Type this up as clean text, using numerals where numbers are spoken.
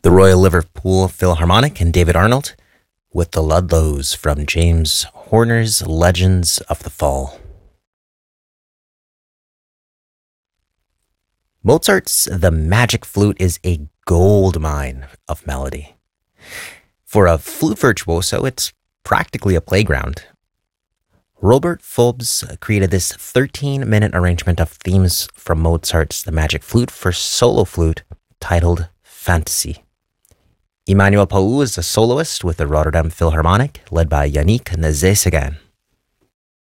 The Royal Liverpool Philharmonic and David Arnold with the Ludlows from James Horner's Legends of the Fall. Mozart's The Magic Flute is a gold mine of melody. For a flute virtuoso, it's practically a playground. Robert Fulbs created this 13-minute arrangement of themes from Mozart's The Magic Flute for solo flute titled Fantasy. Emmanuel Pau is a soloist with the Rotterdam Philharmonic, led by Yannick Nézet-Séguin.